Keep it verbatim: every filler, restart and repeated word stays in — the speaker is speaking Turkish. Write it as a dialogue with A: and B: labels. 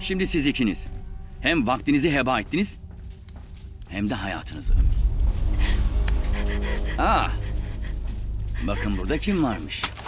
A: Şimdi siz ikiniz hem vaktinizi heba ettiniz hem de hayatınızı. Ah! Bakın burada kim varmış?